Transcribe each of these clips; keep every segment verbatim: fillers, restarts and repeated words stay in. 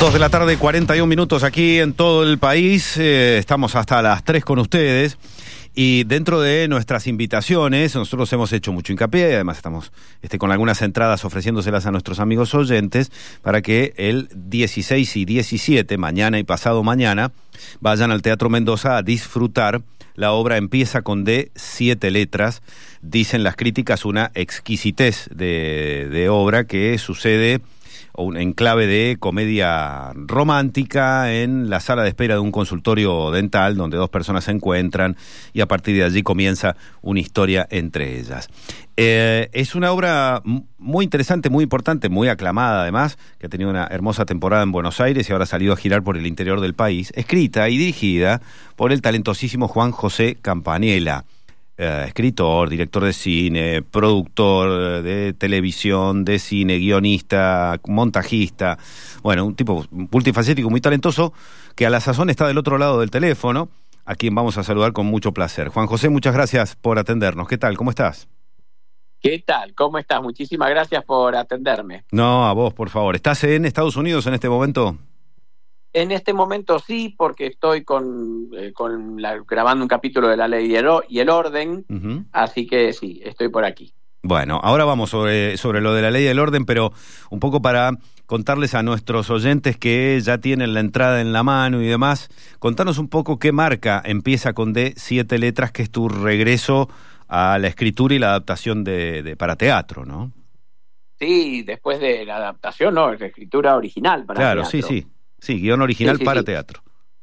Dos de la tarde, cuarenta y un minutos aquí en todo el país. Eh, estamos hasta las tres con ustedes. Y dentro de nuestras invitaciones, nosotros hemos hecho mucho hincapié, y además estamos este, con algunas entradas ofreciéndoselas a nuestros amigos oyentes para que el dieciséis y diecisiete, mañana y pasado mañana, vayan al Teatro Mendoza a disfrutar la obra Empieza con D, siete letras. Dicen las críticas una exquisitez de, de obra que sucede en clave de comedia romántica en la sala de espera de un consultorio dental donde dos personas se encuentran y a partir de allí comienza una historia entre ellas. Eh, es una obra muy interesante, muy importante, muy aclamada además, que ha tenido una hermosa temporada en Buenos Aires y ahora ha salido a girar por el interior del país, escrita y dirigida por el talentosísimo Juan José Campanella. Uh, escritor, director de cine, productor de televisión, de cine, guionista, montajista, bueno, un tipo multifacético, muy talentoso, que a la sazón está del otro lado del teléfono, a quien vamos a saludar con mucho placer. Juan José, muchas gracias por atendernos. ¿Qué tal? ¿Cómo estás? ¿Qué tal? ¿Cómo estás? Muchísimas gracias por atenderme. No, a vos, por favor. ¿Estás en Estados Unidos en este momento? En este momento sí, porque estoy con, eh, con la, grabando un capítulo de La Ley y el, y el Orden, uh-huh. Así que sí, estoy por aquí. Bueno, ahora vamos sobre, sobre lo de la Ley y el Orden, pero un poco para contarles a nuestros oyentes que ya tienen la entrada en la mano y demás, contanos un poco qué marca Empieza con D, siete letras, que es tu regreso a la escritura y la adaptación de, de para teatro, ¿no? Sí, después de la adaptación, no, es la escritura original para claro, teatro. Claro, sí, sí. Sí, guión original sí, sí, para sí. teatro.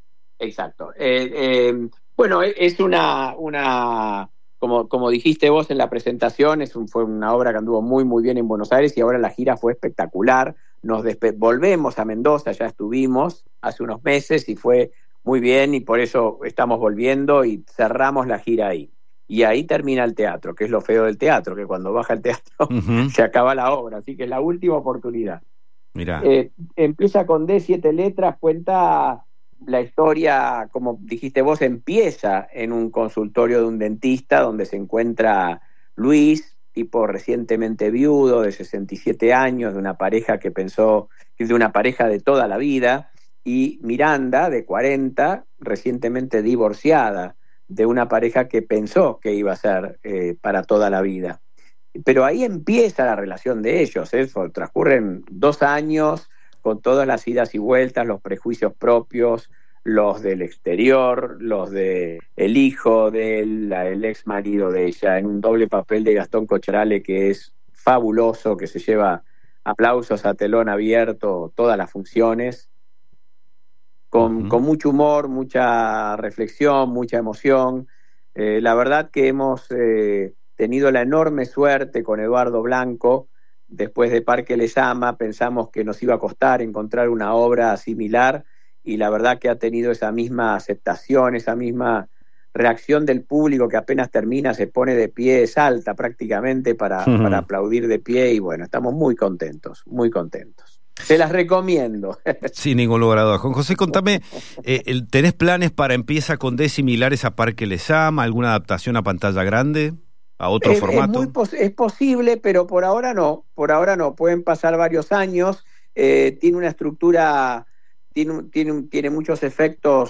Exacto. Eh, eh, bueno, es una, una como, como dijiste vos en la presentación, es un, fue una obra que anduvo muy, muy bien en Buenos Aires y ahora la gira fue espectacular. Nos despe- volvemos a Mendoza, ya estuvimos hace unos meses y fue muy bien y por eso estamos volviendo y cerramos la gira ahí. Y ahí termina el teatro, que es lo feo del teatro, que cuando baja el teatro uh-huh. se acaba la obra, así que es la última oportunidad. Mirá. Eh, empieza con D, siete letras, cuenta la historia, como dijiste vos, empieza en un consultorio de un dentista donde se encuentra Luis, tipo recientemente viudo, de sesenta y siete años, de una pareja que pensó, que es de una pareja de toda la vida, y Miranda, de cuarenta, recientemente divorciada, de una pareja que pensó que iba a ser eh, para toda la vida. Pero ahí empieza la relación de ellos, ¿eh? Transcurren dos años con todas las idas y vueltas, los prejuicios propios, los del exterior, los de el hijo del el ex marido de ella, en un doble papel de Gastón Cocharale que es fabuloso, que se lleva aplausos a telón abierto todas las funciones, con, uh-huh. con mucho humor, mucha reflexión, mucha emoción. Eh, la verdad que hemos... Eh, tenido la enorme suerte con Eduardo Blanco, después de Parque Les Ama, pensamos que nos iba a costar encontrar una obra similar y la verdad que ha tenido esa misma aceptación, esa misma reacción del público que apenas termina se pone de pie, salta prácticamente para, uh-huh. para aplaudir de pie y bueno, estamos muy contentos, muy contentos. Se las recomiendo. Sin ningún lugar a dudas. Juan José, contame, eh, ¿tenés planes para Empieza con D similares a Parque Les Ama, alguna adaptación a pantalla grande? ¿A otro es, formato? Es, muy pos- es posible, pero por ahora no, por ahora no, pueden pasar varios años, eh, tiene una estructura, tiene, tiene, tiene muchos efectos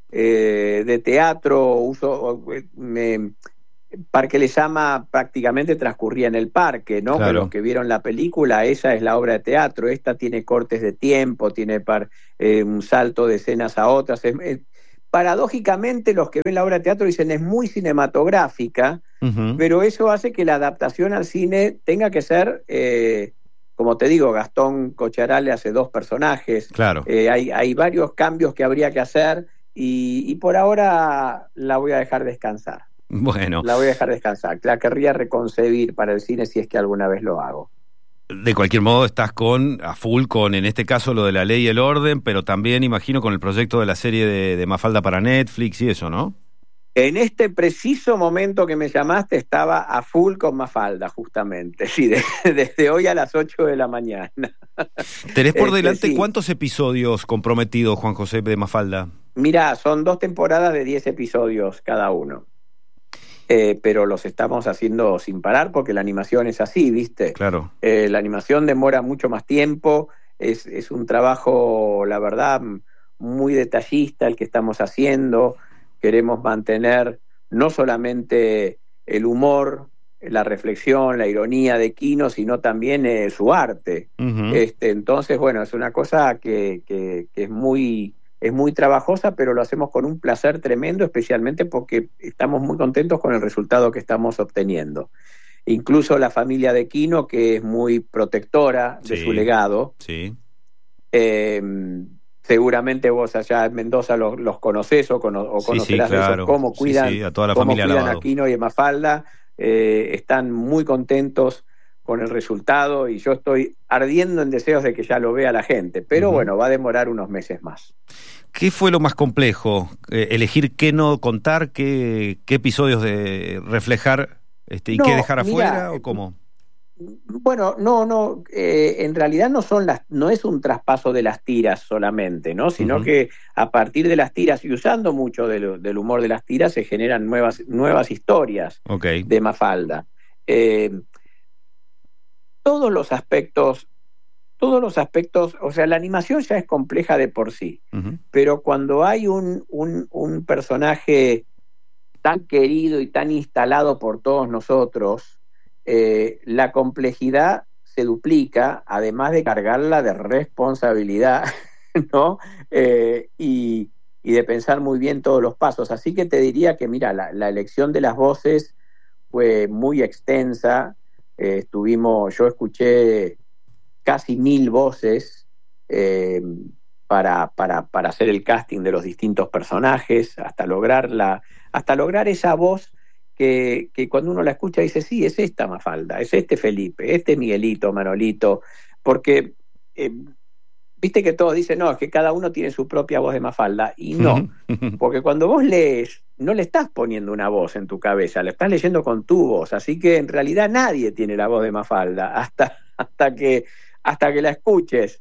eh, de teatro, uso, me, Parque Les Ama prácticamente transcurría en el parque, ¿no? Claro. Que los que vieron la película, esa es la obra de teatro, esta tiene cortes de tiempo, tiene par, eh, un salto de escenas a otras, es, es, paradójicamente los que ven la obra de teatro dicen es muy cinematográfica, uh-huh. pero eso hace que la adaptación al cine tenga que ser, eh, como te digo, Gastón Cocharale hace dos personajes, claro. eh, hay, hay varios cambios que habría que hacer y, y por ahora la voy a dejar descansar. Bueno. La voy a dejar descansar, la querría reconcebir para el cine si es que alguna vez lo hago. De cualquier modo estás con a full con, en este caso, lo de La Ley y el Orden, pero también imagino con el proyecto de la serie de, de Mafalda para Netflix y eso, ¿no? En este preciso momento que me llamaste estaba a full con Mafalda, justamente, sí, de, desde hoy a las ocho de la mañana. ¿Tenés por este, delante sí. cuántos episodios comprometidos, Juan José, de Mafalda? Mirá, son dos temporadas de diez episodios cada uno. Eh, pero los estamos haciendo sin parar porque la animación es así, ¿viste? Claro. Eh, la animación demora mucho más tiempo, es, es un trabajo, la verdad, muy detallista el que estamos haciendo. Queremos mantener no solamente el humor, la reflexión, la ironía de Quino, sino también eh, su arte. Uh-huh. Este, entonces, bueno, es una cosa que, que, que es muy... es muy trabajosa, pero lo hacemos con un placer tremendo, especialmente porque estamos muy contentos con el resultado que estamos obteniendo. Incluso la familia de Quino, que es muy protectora de sí, su legado, sí. eh, seguramente vos allá en Mendoza los, los conocés o, cono, o sí, conocerás sí, claro. de eso, cómo cuidan, sí, sí, a, toda la cómo familia cuidan Lavado. a Quino y a Mafalda, eh, están muy contentos con el resultado y yo estoy ardiendo en deseos de que ya lo vea la gente, pero uh-huh. bueno, va a demorar unos meses más. ¿Qué fue lo más complejo? Eh, ¿Elegir qué no contar, qué, qué episodios de reflejar este, y no, qué dejar afuera mira, o cómo? Bueno, no, no, eh, en realidad no son las, no es un traspaso de las tiras solamente, ¿no? Sino uh-huh. que a partir de las tiras y usando mucho del, del humor de las tiras se generan nuevas, nuevas historias okay. de Mafalda. Eh, todos los aspectos, todos los aspectos, o sea, la animación ya es compleja de por sí, uh-huh. pero cuando hay un, un, un personaje tan querido y tan instalado por todos nosotros, eh, la complejidad se duplica, además de cargarla de responsabilidad, ¿no? Eh, y, y de pensar muy bien todos los pasos. Así que te diría que, mira, la, la elección de las voces fue muy extensa. Eh, estuvimos, yo escuché casi mil voces eh, para, para, para hacer el casting de los distintos personajes, hasta lograr, la, hasta lograr esa voz que, que cuando uno la escucha dice, sí, es esta Mafalda, es este Felipe, este Miguelito, Manolito, porque eh, viste que todos dicen, no, es que cada uno tiene su propia voz de Mafalda, y no, porque cuando vos lees, no le estás poniendo una voz en tu cabeza, la estás leyendo con tu voz, así que en realidad nadie tiene la voz de Mafalda, hasta, hasta, que, hasta que la escuches,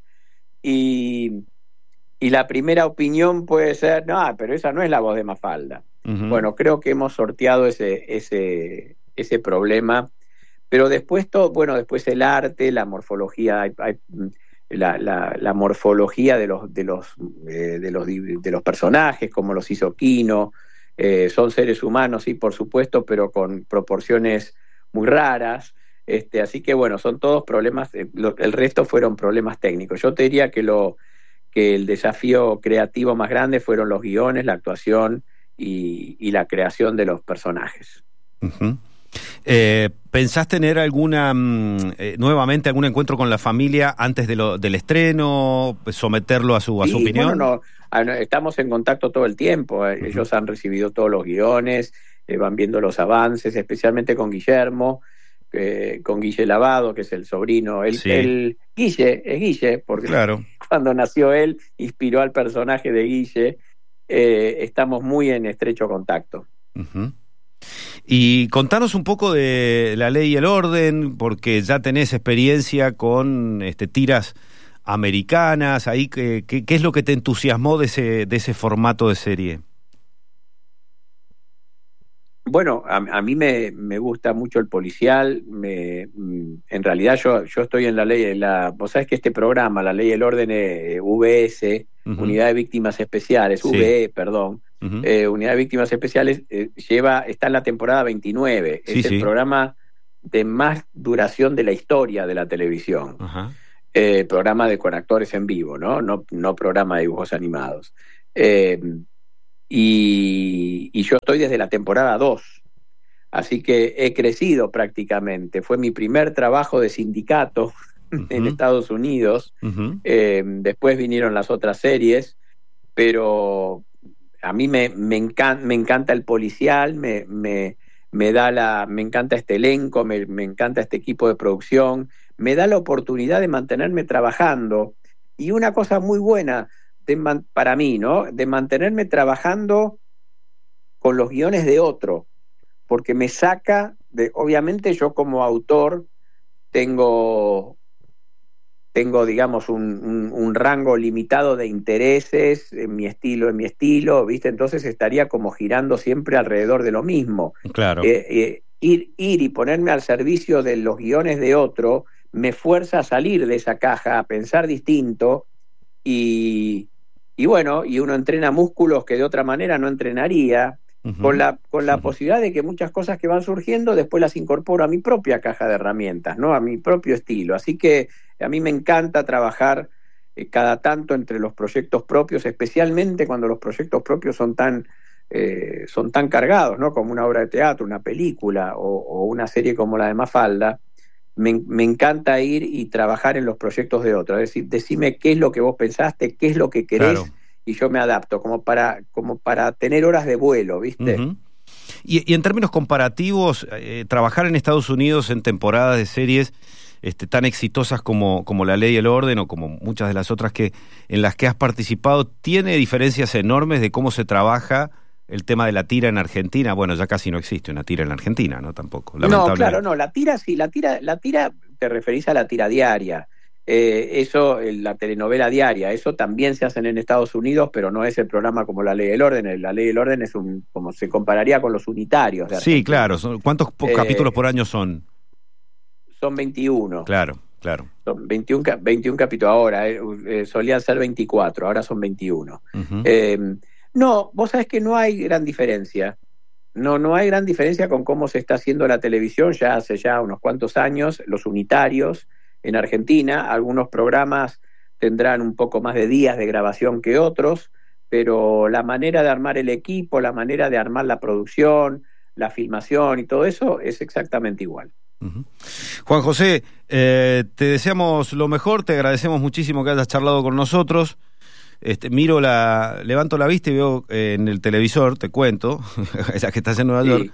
y, y la primera opinión puede ser, no, pero esa no es la voz de Mafalda. Uh-huh. Bueno, creo que hemos sorteado ese, ese, ese problema, pero después todo, bueno, después el arte, la morfología, hay, hay, la, la, la morfología de los, de los, eh, de los, de los personajes, como los hizo Quino, eh, son seres humanos, sí, por supuesto, pero con proporciones muy raras, este, así que bueno, son todos problemas, eh, lo, el resto fueron problemas técnicos. Yo te diría que, lo, que el desafío creativo más grande fueron los guiones, la actuación, Y, y la creación de los personajes. Uh-huh. Eh, ¿Pensás tener alguna eh, nuevamente algún encuentro con la familia antes de lo, del estreno, someterlo a su, a sí, su opinión? Bueno, no, estamos en contacto todo el tiempo. Uh-huh. Ellos han recibido todos los guiones, eh, van viendo los avances, especialmente con Guillermo, eh, con Guille Lavado, que es el sobrino. El, sí. el Guille, es Guille, porque claro. cuando nació él inspiró al personaje de Guille. Eh, estamos muy en estrecho contacto. Uh-huh. Y contanos un poco de La Ley y el Orden, porque ya tenés experiencia con este, tiras americanas, ahí ¿qué, qué, qué es lo que te entusiasmó de ese, de ese formato de serie? Bueno, a, a mí me, me gusta mucho el policial, me, en realidad yo, yo estoy en la ley, en la, vos sabés que este programa, La Ley y el Orden, es V S, uh-huh. Unidad de Víctimas Especiales, sí. V E, perdón, uh-huh. eh, Unidad de Víctimas Especiales, eh, lleva, está en la temporada veintinueve, sí, es sí. el programa de más duración de la historia de la televisión, uh-huh. eh, programa de con actores en vivo, ¿no? No, no programa de dibujos animados. Eh, Y, y yo estoy desde la temporada dos, así que he crecido prácticamente. Fue mi primer trabajo de sindicato uh-huh. en Estados Unidos, uh-huh. eh, después vinieron las otras series, pero a mí me, me, encan, me encanta el policial, me, me, me, da la, me encanta este elenco, me, me encanta este equipo de producción, me da la oportunidad de mantenerme trabajando, y una cosa muy buena De man, para mí, ¿no? De mantenerme trabajando con los guiones de otro, porque me saca de, obviamente yo como autor tengo, tengo digamos, un, un, un rango limitado de intereses, en mi estilo, en mi estilo, ¿viste? Entonces estaría como girando siempre alrededor de lo mismo. Claro. Eh, eh, ir, ir y ponerme al servicio de los guiones de otro me fuerza a salir de esa caja, a pensar distinto, y, y bueno, y uno entrena músculos que de otra manera no entrenaría, uh-huh. con la, con la uh-huh. posibilidad de que muchas cosas que van surgiendo después las incorporo a mi propia caja de herramientas, ¿no? A mi propio estilo. Así que a mí me encanta trabajar eh, cada tanto entre los proyectos propios, especialmente cuando los proyectos propios son tan, eh, son tan cargados, ¿no? Como una obra de teatro, una película o, o una serie como la de Mafalda. Me, me encanta ir y trabajar en los proyectos de otros, es decir, decime qué es lo que vos pensaste, qué es lo que querés, claro. y yo me adapto, como para, como para tener horas de vuelo, ¿viste? Uh-huh. Y, y en términos comparativos, eh, trabajar en Estados Unidos en temporadas de series este, tan exitosas como, como La Ley y el Orden, o como muchas de las otras que en las que has participado, ¿tiene diferencias enormes de cómo se trabaja el tema de la tira en Argentina? Bueno, ya casi no existe una tira en la Argentina, ¿no? Tampoco, no, claro, no, la tira sí, la tira, la tira, te referís a la tira diaria, eh, eso, la telenovela diaria, eso también se hacen en Estados Unidos, pero no es el programa como La Ley del Orden. La Ley del Orden es un, como se compararía con los unitarios de Argentina. Sí, claro, ¿cuántos eh, capítulos por año son? Son veintiuno. Claro, claro. Son veintiuno, veintiuno capítulos ahora, eh, eh, solían ser veinticuatro, ahora son veintiuno. Uh-huh. Eh, No, vos sabés que no hay gran diferencia. No, no hay gran diferencia con cómo se está haciendo la televisión ya hace ya unos cuantos años, los unitarios en Argentina. Algunos programas tendrán un poco más de días de grabación que otros, pero la manera de armar el equipo, la manera de armar la producción, la filmación y todo eso es exactamente igual. Uh-huh. Juan José, eh, te deseamos lo mejor, te agradecemos muchísimo que hayas charlado con nosotros. Este, miro la, levanto la vista y veo eh, en el televisor, te cuento, ya que estás en Nueva sí. York,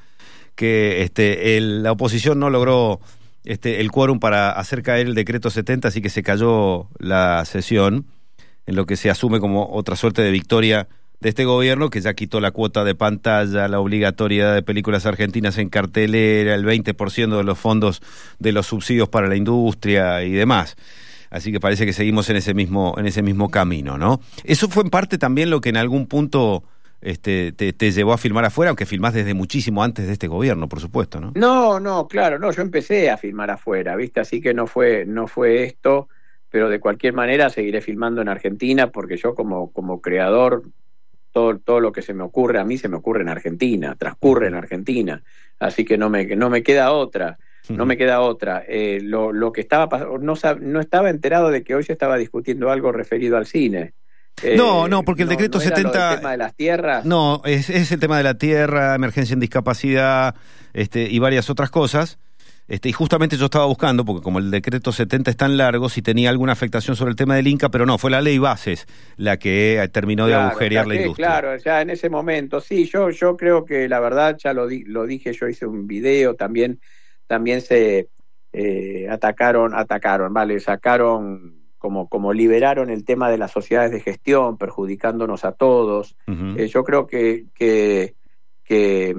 que este, el, la oposición no logró este, el quórum para hacer caer el decreto setenta, así que se cayó la sesión, en lo que se asume como otra suerte de victoria de este gobierno, que ya quitó la cuota de pantalla, la obligatoriedad de películas argentinas en cartelera, el veinte por ciento de los fondos de los subsidios para la industria y demás. Así que parece que seguimos en ese mismo en ese mismo camino, ¿no? Eso fue en parte también lo que en algún punto este, te, te llevó a filmar afuera, aunque filmás desde muchísimo antes de este gobierno, por supuesto, ¿no? No, no, claro, no, yo empecé a filmar afuera, ¿viste? Así que no fue no fue esto, pero de cualquier manera seguiré filmando en Argentina, porque yo como, como creador, todo, todo lo que se me ocurre a mí se me ocurre en Argentina, transcurre en Argentina, así que no me, no me queda otra. No me queda otra. Eh, lo, lo que estaba pasando, no, no estaba enterado de que hoy se estaba discutiendo algo referido al cine. Eh, no, no, porque el no, decreto no era setenta... lo del tema de las tierras. No, es, es el tema de la tierra, emergencia en discapacidad este, y varias otras cosas. Este, y justamente yo estaba buscando, porque como el decreto setenta es tan largo, si tenía alguna afectación sobre el tema del Inca, pero no, fue la ley Bases la que terminó de claro, agujerear la industria. Claro, ya en ese momento, sí, yo, yo creo que la verdad, ya lo, di, lo dije, yo hice un video también. También se eh, atacaron, atacaron, vale, sacaron, como, como liberaron el tema de las sociedades de gestión, perjudicándonos a todos. Uh-huh. Eh, yo creo que, que, que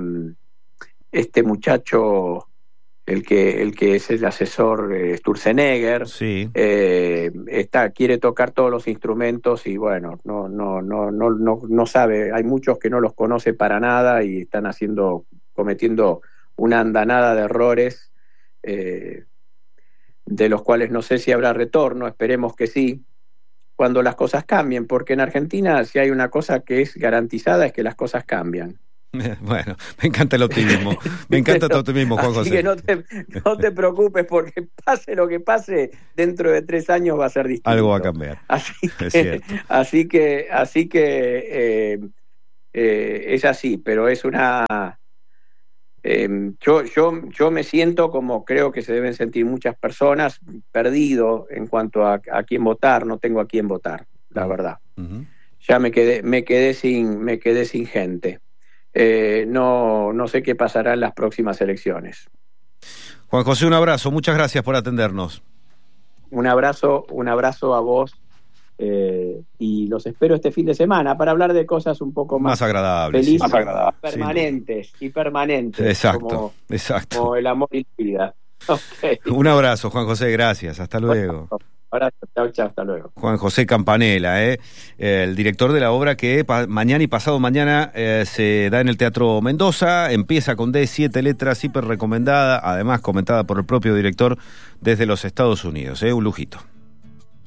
este muchacho, el que, el que es el asesor eh, Sturzenegger, sí. eh, está, quiere tocar todos los instrumentos y bueno, no, no, no, no, no, no sabe, hay muchos que no los conoce para nada y están haciendo, cometiendo una andanada de errores eh, de los cuales no sé si habrá retorno, esperemos que sí, cuando las cosas cambien, porque en Argentina si hay una cosa que es garantizada es que las cosas cambian. Bueno, me encanta el optimismo, me encanta tu optimismo, Juan José. Así que no te, no te preocupes, porque pase lo que pase, dentro de tres años va a ser distinto. Algo va a cambiar. Así que, es cierto. así que, así que eh, eh, es así, pero es una... Eh, yo, yo, yo me siento como creo que se deben sentir muchas personas, perdido en cuanto a, a quién votar, no tengo a quién votar, la verdad. Uh-huh. Ya me quedé, me quedé sin, me quedé sin gente. Eh, no, no sé qué pasará en las próximas elecciones. Juan José, un abrazo, muchas gracias por atendernos. Un abrazo, un abrazo a vos. Eh, y los espero este fin de semana para hablar de cosas un poco más, más agradables, felices, sí. Más agradables, permanentes sí. y permanentes, exacto, como, exacto. como el amor y la vida. Okay. Un abrazo, Juan José, gracias, hasta luego. Bueno, Abrazo, chao, chao, hasta luego. Juan José Campanella, ¿eh? el director de la obra que pa- mañana y pasado mañana eh, se da en el Teatro Mendoza, empieza con D, siete letras, hiper recomendada, además comentada por el propio director desde los Estados Unidos, ¿eh? Un lujito.